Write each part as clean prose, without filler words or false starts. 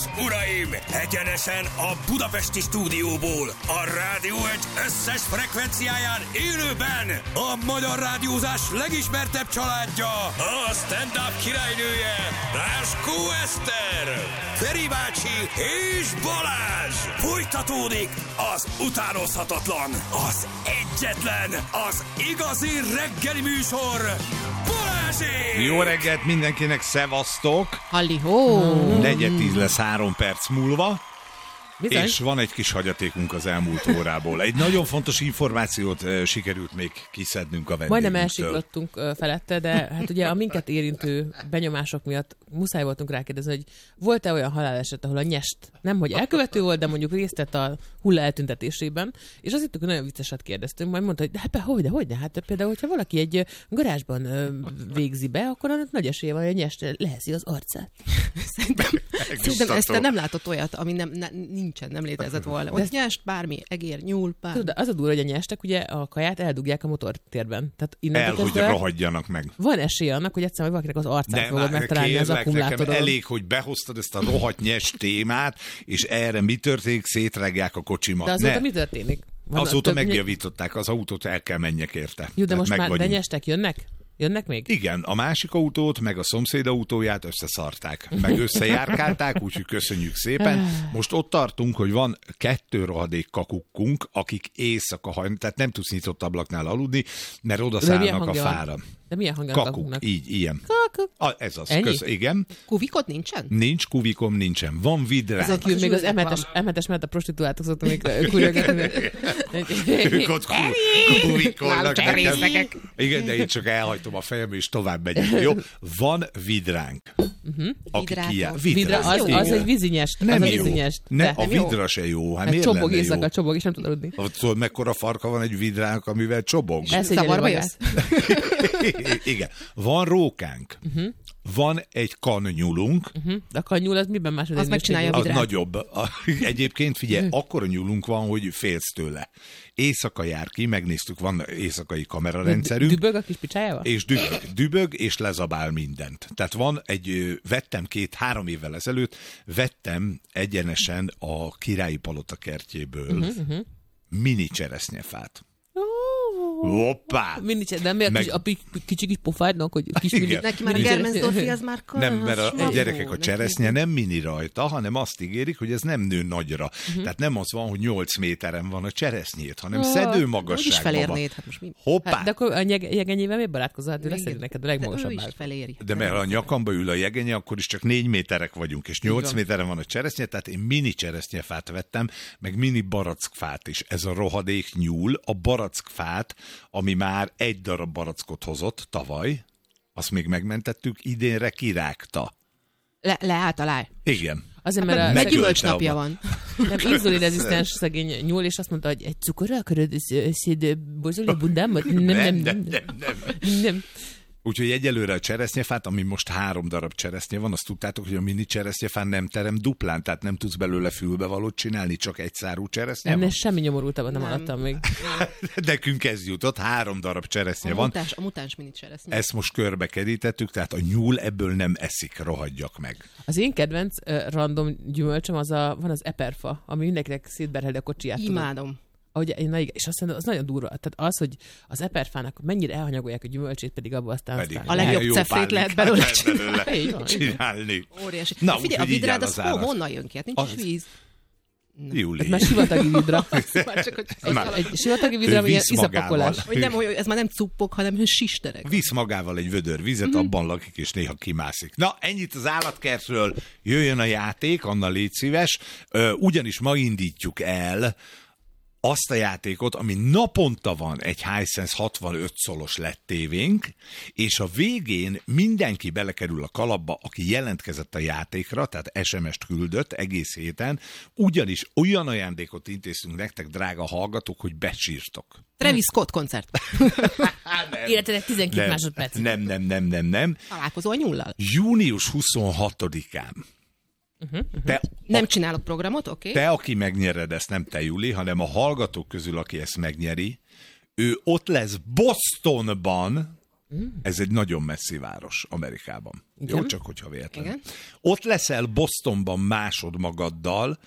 uraim! Egyenesen a budapesti stúdióból, a Rádió egy összes frekvenciáján élőben a magyar rádiózás legismertebb családja, a stand-up királynője, Láskó Eszter, Feri bácsi és Balázs! Folytatódik az utánozhatatlan, az egyetlen, az igazi reggeli műsor, Balázsék! Jó reggelt mindenkinek, szevasztok! Halli-hó! 4:10 lesz 3 perc múlva. Bizony. És van egy kis hagyatékunk az elmúlt órából. Egy nagyon fontos információt sikerült még kiszednünk a vendégünktől. Majdnem elsiklottunk felette, de hát ugye a minket érintő benyomások miatt muszáj voltunk rákérdezni, hogy volt-e olyan haláleset, ahol a nyest nemhogy elkövető volt, de mondjuk részt vett a hulla eltüntetésében, és azt hittük, hogy nagyon vicceset kérdeztünk, majd mondta, hogy de hát hogyne, hát például, hogyha valaki egy garázsban végzi be, akkor annak nagy esélye van, hogy a nyest leheszi az arcát. Szerintem ezt nem látott olyat, ami nem létezett volna. Ott nyest, bármi, egér, nyúl, bármi. Tudod, az a durva, hogy a nyestek ugye a kaját eldugják a motortérben. Tehát hogy rohadjanak meg. Van esély annak, hogy egyszerűen valakinek az arcát fogod megtalálni az akkumulátoron. Nekem elég, hogy behoztad ezt a rohadt nyest témát, és erre mi történik? Szétrágják a kocsimat. De azóta mi történik? Azóta megjavították, az autót el kell menjek érte. Jó, de most már de nyestek jönnek? Jönnek még? Igen, a másik autót, meg a szomszéd autóját összeszarták, meg összejárkálták, úgyhogy köszönjük szépen. Most ott tartunk, hogy van 2 rohadék kakukkunk, akik éjszaka hajnal, tehát nem tudsz nyitott ablaknál aludni, mert odaszállnak a fára. De milyen hangja kakuk, kakunknak? Így, ilyen. Kakuk. Ez az, igen. Kuvikot nincsen? Nincs kuvikom, nincsen. Van vidránk. Ezek még az M7-es mellett a prostituáltok szoktam még kurjogatni. Ők ott kuvikolnak. Igen, de én csak elhajtom a fejem, és tovább megyek. Jó? Van vidránk. Aki kijár. Vidra, az egy vízinyest. Nem az jó. a vízinyest. A vidra se jó. Hát miért csobog lenne éjszaka, jó? csobog, és nem tud aludni. Tudod, mekkora farka van egy vidránk, amivel csobog? Szavarba jössz? Igen. Van rókánk. Van egy kannyulunk. De a kannyul az miben második? Az megcsinálja a Az vidrát. nagyobb. Egyébként figyelj, akkora nyúlunk van, hogy félsz tőle. Éjszaka jár ki, megnéztük, van éjszakai kamerarendszerünk. Dübög a kis picsájával? És dübög, és lezabál mindent. Tehát van vettem 2-3 évvel ezelőtt, vettem egyenesen a Királyi Palota kertjéből mini cseresznyefát. Hoppá! De miért a kicsi kis pofádnak, hogy kis mini... Neki már a Germensdorfi az már Nem, mert a gyerekek a cseresznye nem mini rajta, hanem azt ígérik, hogy ez nem nő nagyra. Tehát nem az van, hogy 8 méteren van a cseresznyét, hanem szedő magasságban van. felérnéd, hát most mi? Hoppá! De akkor a jegenyével miért barátkozol? Hát ő lesz neked a legmagasabb. Ő is feléri. De mert ha a nyakamba ül a jegenye, akkor is csak 4 méterek vagyunk, és 8 méteren van a cseresznye, tehát én mini cseresznyefát vettem, meg mini barackfát is. Ez a rohadék nyúl, a barackfát, ami már 1 darab barackot hozott tavaly, azt még megmentettük, idénre kirágta. Leállt alá. Igen. Azért, mert Meg gyümölcsnapja van. nem inzulinrezisztens szegény nyúl, és azt mondta, hogy egy cukorra akarod borzolni a bundámat? Nem. Úgyhogy egyelőre a cseresznyefát, ami most 3 darab cseresznye van, azt tudtátok, hogy a mini cseresznyefán nem terem duplán, tehát nem tudsz belőle fülbevalót csinálni, csak egy szárú cseresznye van. Ennél semmi nyomorultabban nem alattam még. Nekünk ez jutott, 3 darab cseresznye van. A mutáns mini cseresznye. Ezt most körbekerítettük, tehát a nyúl ebből nem eszik, rohadjak meg. Az én kedvenc random gyümölcsöm van az eperfa, ami mindenkinek szétberheli a kocsiját. Imádom. Na igen, és azt mondom, az nagyon durva. Tehát az, hogy az eperfának mennyire elhanyagolják a gyümölcsét, pedig abban aztán... A legjobb cefrét lehet belőle csinálni. Óriási. Na, figyelj, a vidrád az honnan jön ki? Hát nincs is víz. Júli. Már sivatagi vidra. Egy sivatagi vidra, ami ilyen visz magával. iszapakolás. Ez már nem cuppok, hanem sisterek. Visz magával egy vödör vizet, abban lakik, és néha kimászik. Na, ennyit az állatkertről. Jöjjön a játék, Anna, légy szíves. Ugyanis ma indítjuk el azt a játékot, ami naponta van egy Hisense 65 szolos LED tévénk, és a végén mindenki belekerül a kalapba, aki jelentkezett a játékra, tehát SMS-t küldött egész héten, ugyanis olyan ajándékot intéztünk nektek, drága hallgatók, hogy becsírtok. Travis Scott koncert. Életednek 12 másodperc. Nem. Találkozol a nyullal? Június 26-án. Nem csinálok programot, oké? Te, aki megnyered, ezt nem te, Juli, hanem a hallgatók közül, aki ezt megnyeri, ő ott lesz Bostonban, Ez egy nagyon messzi város Amerikában. Igen? Jó, csak hogyha véletlenül. Igen. Ott leszel Bostonban másodmagaddal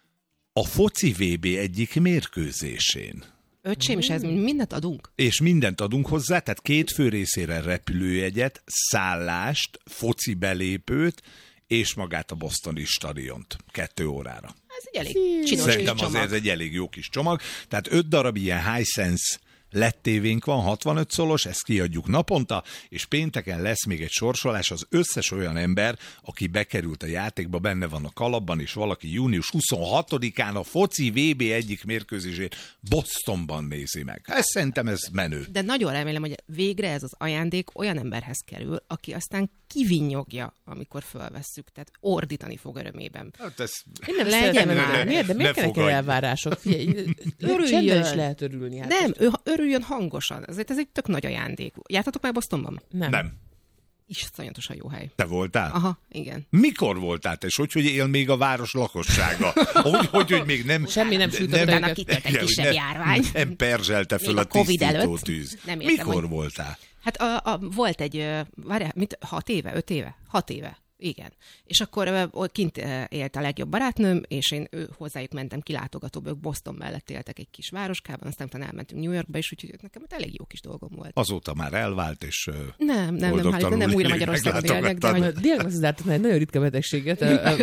a foci VB egyik mérkőzésén. Öcsém, és ez mindent adunk? És mindent adunk hozzá, tehát 2 fő részére repülőjegyet, szállást, foci belépőt, és magát a bostoni stadiont 2 órára. Ez egy elég csinos kis Szerintem csomag. azért ez egy elég jó kis csomag. Tehát 5 darab ilyen Hisense LED tévénk van, 65 szolos, ezt kiadjuk naponta, és pénteken lesz még egy sorsolás, az összes olyan ember, aki bekerült a játékba, benne van a kalapban, és valaki június 26-án a foci VB egyik mérkőzését Bostonban nézi meg. Szerintem ez menő. De nagyon remélem, hogy végre ez az ajándék olyan emberhez kerül, aki aztán kivinnyogja, amikor fölvesszük. Tehát ordítani fog örömében. Hát ez... Én nem Legyen szeretem már. örülni. Miért? De miért Ne kellnek fogadj. elvárások? Figyelj, Örüljön. csendben is lehet örülni. Hát Nem, ő örüljön hangosan. Ezért ez egy tök nagy ajándék. Jártatok már Bostonban? Nem. Iszonyatosan jó hely. Te voltál? Aha, igen. Mikor voltál te? És hogy él még a város lakossága? hogy még nem... Semmi nem sütött Utána őket. kitört egy Igen, kisebb nem- járvány. Nem perzselte föl Még a a Covid tisztító előtt. tűz. Nem értem, Mikor hogy- voltál? Hát volt egy, várjál, 6 éve, 5 éve? 6 éve. Igen. És akkor kint élt a legjobb barátnőm, és én hozzájuk mentem kilátogatóba, ők Boston mellett éltek egy kis városkában, aztán utána elmentünk New Yorkba, és úgyhogy nekem elég jó kis dolgom volt. Azóta már elvált, és Nem, boldogtalanul nem újra élik, Magyarországon élnek, de meglátogattad. hogy... Diagnosztizáltak egy nagyon ritka betegséget,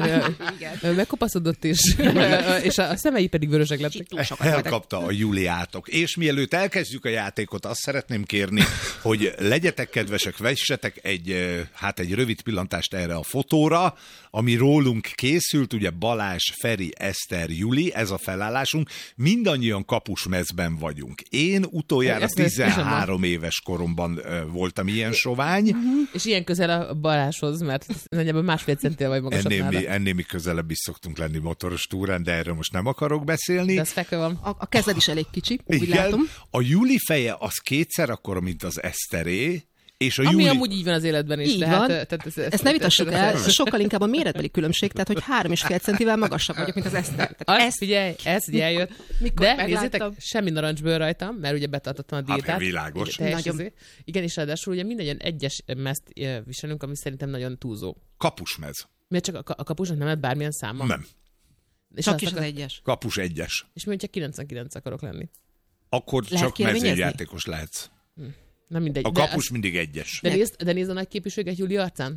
megkopaszodott és a szemei pedig vörösek lettek. Túl sokat voltak. Elkapta a Juliátok. És mielőtt elkezdjük a játékot, azt szeretném kérni, hogy legyetek kedvesek, vessetek egy rövid pillantást erre a fotóra, ami rólunk készült, ugye Balázs, Feri, Eszter, Juli, ez a felállásunk. Mindannyian kapusmezben vagyunk. Én utoljára Ezt 13 éves koromban voltam ilyen sovány. És ilyen közel a Balázshoz, mert nagyjából 1,5 centivel vagy magasabb nála. Ennél mi közelebb is szoktunk lenni motoros túrán, de erről most nem akarok beszélni. De ez fekve van. A kezed is elég kicsi, úgy Igen, látom. a Juli feje az 2-szer akkora, mint az Eszteré, és a Ami Juli... amúgy így van az életben is. Így tehát, van. Tehát Ezt ne vitassuk el, sokkal inkább a méretbeli különbség, tehát hogy 3,5 centivel magasabb vagyok, mint az Eszter. Azt figyelj, ez ugye eljött. mikor De megláttam. nézzétek, semmi narancsbőr rajtam, mert ugye betartottam a diétát. világos. Nagyon. Igen, és ráadásul ugye mindannyian egyes mezt viselünk, ami szerintem nagyon túlzó. Kapusmez. Miért csak a kapusnak nem lett bármilyen száma? Nem. És Csak azt is az akar- egyes. Kapus 1-es. És mi, csak 99 akarok lenni. Akkor Lehet csak kérvényezni? mezőjátékos lehetsz. Nem mindegy. A kapus mindig 1-es. De nézd a nagy képűséget Júli arcán.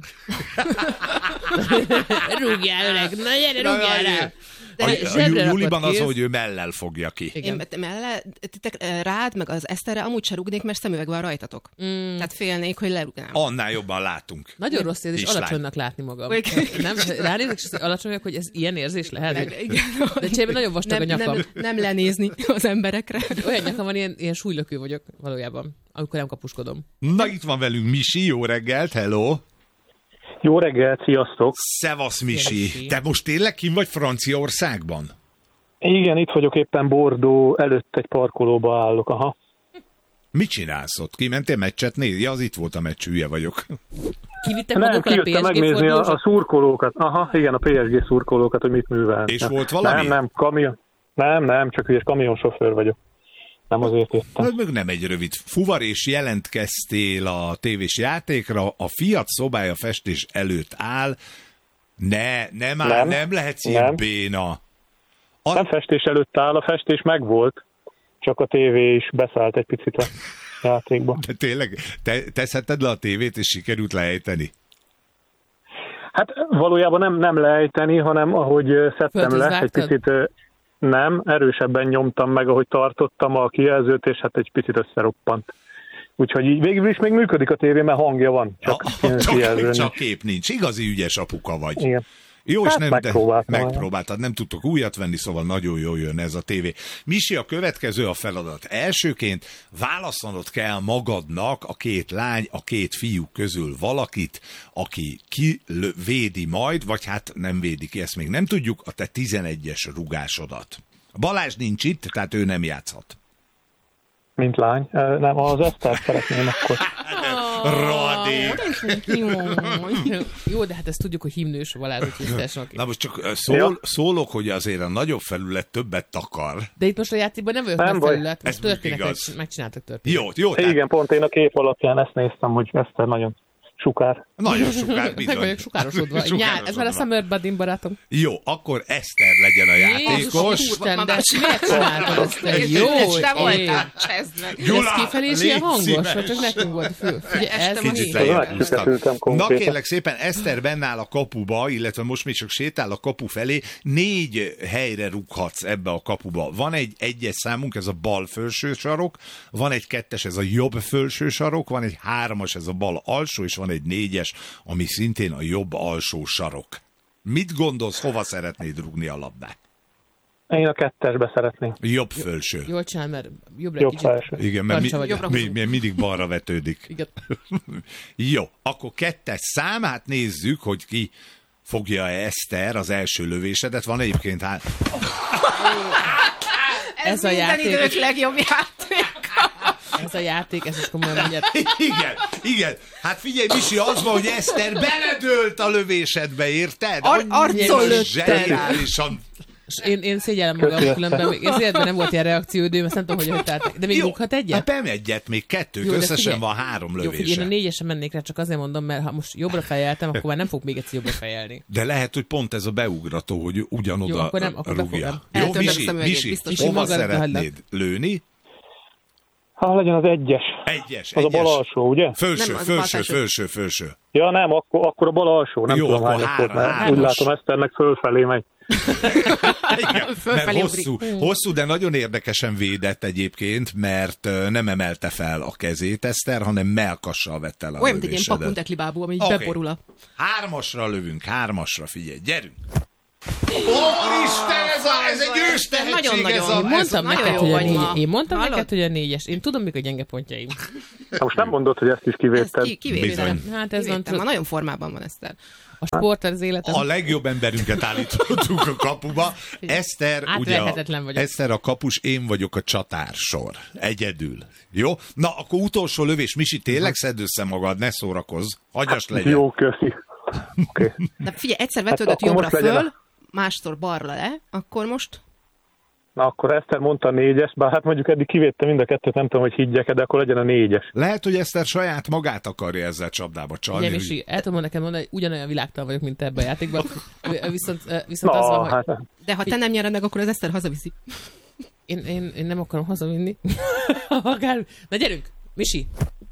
Rúgjál, öreg! Na gyere, rúgjál rá! A Zsebre rakott Juliban az, kéz. hogy ő mellel fogja ki. Igen. Én rád, meg az Eszterre amúgy se rúgnék, mert szemüveg van rajtatok. Tehát félnék, hogy lerúgnám. Annál jobban látunk. Nagyon rossz érzés Kislány. alacsonynak látni magam. Igen. Nem? Ránézek, és alacsonyak, hogy ez ilyen érzés lehet? De cserébe nagyon vastag a nem, nyakam. nem lenézni az emberekre. Olyan nyakam van, ilyen súlylökő vagyok valójában, amikor nem kapuskodom. Na, itt van velünk Misi, jó reggelt, hello! Jó reggelt, sziasztok! Szevasz, Misi! Misi. Te most tényleg kim vagy Franciaországban? Igen, itt vagyok éppen Bordeaux előtt egy parkolóba állok, aha. Mit csinálsz ott? Kimentél meccset nézni? Ja, az itt volt a meccs, hülye vagyok. Kivittek Nem, magukkal a kijöttem PSG megnézni a fordulósok? szurkolókat. Aha, igen, a PSG szurkolókat, hogy mit művelnek. És volt valami? Nem, kamion. Nem, csak ügyes kamionsofőr vagyok. Nem azért jöttem. Hát meg nem egy rövid fuvar, és jelentkeztél a tévés játékra, a Fiat szobája festés előtt áll. Nem lehetsz ilyen Nem. béna. Nem festés előtt áll, a festés megvolt, csak a tévé is beszállt egy picit a játékba. De tényleg, te szedted le a tévét, és sikerült lejteni? Hát valójában nem lejteni, hanem ahogy szedtem Földhöz le, egy vágtad? picit nem, erősebben nyomtam meg, ahogy tartottam a kijelzőt, és hát egy picit összeroppant. Úgyhogy így végül is még működik a tévé, mert hangja van, csak kijelző Csak nincs. kép nincs. Igazi ügyes apuka vagy. Igen. Jó, és Hát nem, megpróbáltad, nem tudtok újat venni, szóval nagyon jól jön ez a tévé. Misi, a következő a feladat. Elsőként válaszolnod kell magadnak a 2 lány, a 2 fiú közül valakit, aki védi majd, vagy hát nem védi ki, ezt még nem tudjuk, a te 11-es rugásodat. Balázs nincs itt, tehát ő nem játszhat. Mint lány. Nem, az Esztert szeretném akkor. Rohadék. Jó, de hát ezt tudjuk, hogy himnős Balázs tisztásnak. Na most csak szólok, hogy azért a nagyobb felület többet takar. De itt most a játékban nem vagyok nagy felület, most történetet megcsináltak történetet. Jó. Igen, pont én a kép alapján ezt néztem, hogy Eszter nagyon sukár. Nagyon sukár, bizony. Meg vagyok sukárosodva. Ez már a Summer Buddy barátom. Jó, akkor Eszter legyen a játékos. Isten, de miért csináltad ezt? Jó, te voltál, csezd meg. ez kifelé is ilyen hangos, vagy csak nekünk volt fő. Ugye ez Kicsit mi? lejjebb húztam. Na konkrétan. kérlek szépen, Eszter benne áll a kapuba, illetve most még csak sétál a kapu felé. 4 helyre rúghatsz ebbe a kapuba. Van egy 1-es számunk, ez a bal felső sarok, van egy 2-es, ez a jobb felső sarok, van egy 3-as, ez a bal alsó, és van egy 4-es, ami szintén a jobb alsó sarok. Mit gondolsz, hova szeretnéd rúgni a labdát? Én a 2-esbe szeretném. Jobb felső. Jól csinál, mert jobbra Jobb egy kicsit. felső. Igen, mert Jobbra mindig balra vetődik. Igen. Jó, akkor 2-es szám, hát nézzük, hogy ki fogja Eszter az első lövésedet. Van egyébként Ez a minden játék. idők legjobb játék. Ez a játék, ez is komolyan mondjad. Igen. Hát figyelj, Misi, az van, hogy Eszter beledőlt a lövésedbe, érted? Arcon lőtted. Zseniálisan. Én szégyellem magam, különben még az életben nem volt ilyen reakcióidőm, ezt nem tudom, hogy tehát. De még rúghat egyet? Hát nem egyet, még 2, Jó, de összesen figyelj. van 3 Jó, lövése. figyelj, én a 4-esen mennék rá, csak azért mondom, mert ha most jobbra fejeltem, akkor már nem fog még egyszer jobbra fejelni. De lehet, hogy pont ez a beugrató, hogy Jó, ugyanoda akkor nem, akkor rúgja. befogom. Jó, Eltöltöm Misi, szemüvegét, biztos. hova Magadra szeretnéd lőni? Ha legyen az 1-es. Egyes. Az a bal alsó, ugye? Felső, Nem, az a bal felső. Ja nem, akkor a bal alsó. Nem Jó, tudom akkor hányas volt, mert hármas. úgy látom Eszternek fölfelé megy. Igen, mert Fölfelé hosszú, de nagyon érdekesen védett egyébként, mert nem emelte fel a kezét Eszter, hanem melkassal vett el a Olyan, mint egy ilyen lövésedet. pakunteklibábú, ami így Oké. beporul a... 3-asra lövünk, 3-asra, figyelj, gyerünk! Isten, ez egy ős tehetség, Nagyon-nagyon. Mondtam Nagyon neked, jó hogy a vagy 4. ma. Én mondtam Hallod? neked, hogy a 4-es. Én tudom, mik a gyenge pontjaim. Na most nem mondod, hogy ezt is kivédted. Ezt kivédtem. Bizony. Hát ez van, Ma nagyon formában van Eszter. a sport az életem. A legjobb emberünket állítottuk a kapuba. Eszter, ugye, Átverhetetlen vagyok. Eszter a kapus, én vagyok a csatársor. Egyedül. Jó? Na, akkor utolsó lövés. Misi, tényleg szedd össze magad, ne szórakozz. Hagyast legyen. Jó, köszi. Oké. De figyelj, egyszer vetődött akkor jobbra most legyen föl, másszor balra le, akkor most... Na akkor Eszter mondta a 4-es, bár hát mondjuk eddig kivédtem mind a kettőt, nem tudom, hogy higgyek, de akkor legyen a 4-es. Lehet, hogy Eszter saját magát akarja ezzel csapdába csalni. Ugye, Misi, el tudom nekem mondani, hogy ugyanolyan világtalan vagyok, mint te ebben a játékban. Viszont az van, hogy hát De ha te nem nyered meg, akkor az Eszter hazaviszi. én nem akarom hazavinni. Akár... Na gyerünk, Misi!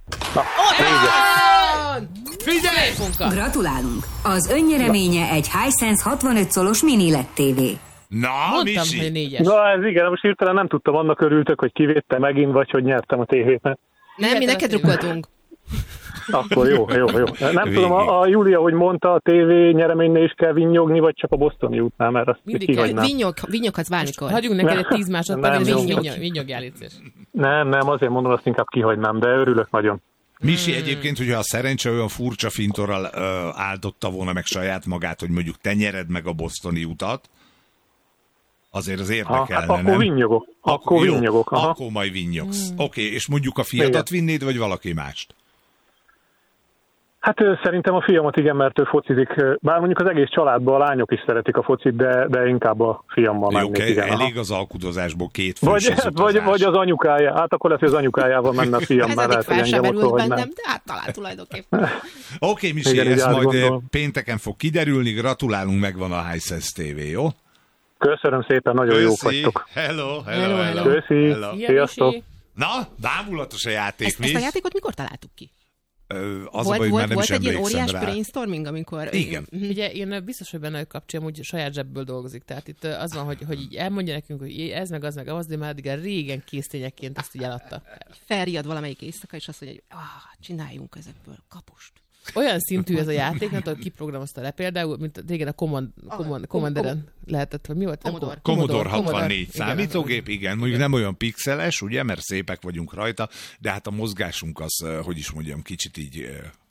Figyelj! Funka! Gratulálunk! Az önnyereménye egy Hisense 65 szolos mini LED TV. Na, Mondtam, Misi! hogy 4-es. Na ez igen, most hirtelen nem tudtam, annak örültök, hogy kivédtem megint, vagy hogy nyertem a tévét. Nem, mi Hihetetlen neked tényleg. drukkoltunk. Akkor jó. Nem Végig. tudom, a Júlia, hogy mondta, a tévé nyereménynél is kell vinnyogni, vagy csak a bostoni útnál, mert azt Mindig kell. kihagynám. Vinyoghatsz bármikor. Hagyjunk neked egy 10 másodpercet, Nem, és jó. vinyogjál, légy szíves. Nem, azért mondom, azt inkább kihagynám, de örülök nagyon. Misi egyébként, hogyha a szerencse olyan furcsa fintorral áldotta volna meg saját magát, hogy mondjuk te nyered meg a bostoni utat, azért az érdekelne, Hát akkor nem? vinnyogok. Akkor jó, vinnyogok. Aha. Akkor majd vinnyogsz. Oké, és mondjuk a fiadat vinnéd, vagy valaki mást? Hát szerintem a fiamat igen, mert ő focizik. Bár mondjuk az egész családban a lányok is szeretik a focit, de inkább a fiammal Jó, mennék. Igen, aha. elég az alkudozásból 2 fős az Vagy utazás. az anyukája. Hát akkor lesz, hogy az anyukájával menne a fiam, Ez mert eddig lehet, hogy fel sem engem ott merült hogy bennem, nem. de hát talán tulajdonképpen. Oké, Misi, Igen, így ez majd átgondolom. pénteken fog kiderülni, gratulálunk, megvan a Hisense TV, jó? Köszönöm szépen, nagyon jók vagytok. Hello. Köszi, Szia, sziasztok. Misi. Na, bámulatos a játék, Ezt a játékot mikor találtuk ki? Az a baj, hogy már nem is Volt egy ilyen emlékszem óriás rá. brainstorming, amikor... Igen. Ugye én biztos, hogy benne kapcsolom, hogy saját zsebből dolgozik. Tehát itt az van, hogy így elmondja nekünk, hogy ez meg az, de már addig régen késztényekként ezt így eladta. Felriad valamelyik éjszaka, és azt mondja, hogy csináljunk ezekből kapust. Olyan szintű ez a játék, nem tudom, kiprogramozta le például, mint régen a Commanderen lehetett, vagy mi volt? Commodore 64 Igen. számítógép, igen, mondjuk nem olyan pixeles, ugye, mert szépek vagyunk rajta, de hát a mozgásunk az, hogy is mondjam, kicsit így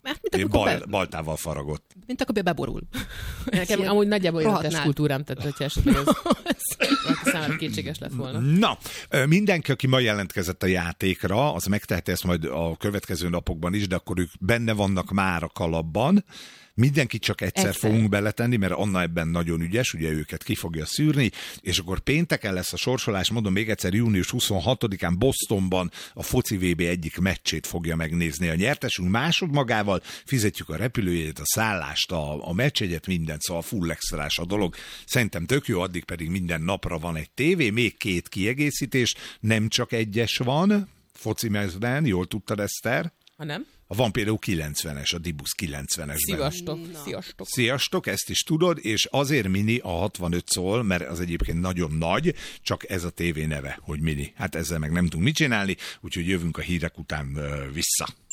Baltával faragott. Mint akkor beborul. Nekem amúgy nagyjából ilyen a testkultúrám, tehát hogyha esetleg ez számára kétséges lett volna. Na, mindenki, aki ma jelentkezett a játékra, az megteheti ezt majd a következő napokban is, de akkor ők benne vannak már a kalapban. Mindenkit csak egyszer fogunk beletenni, mert Anna ebben nagyon ügyes, ugye őket ki fogja szűrni, és akkor pénteken lesz a sorsolás, mondom még egyszer, június 26-án Bostonban a foci VB egyik meccsét fogja megnézni a nyertesünk, másodmagával fizetjük a repülőjét, a szállást, a meccsegyet, mindent, szóval full extrás a dolog. Szerintem tök jó, addig pedig minden napra van egy tévé, még 2 kiegészítés, nem csak egyes van, foci mezben, jól tudtad, Eszter? Ha nem? Van például 90-es, a Dibus 90-esben. Sziasztok. Sziasztok, ezt is tudod, és azért mini a 65 szól, mert az egyébként nagyon nagy, csak ez a tévé neve, hogy mini. Hát ezzel meg nem tudunk mit csinálni, úgyhogy jövünk a hírek után vissza.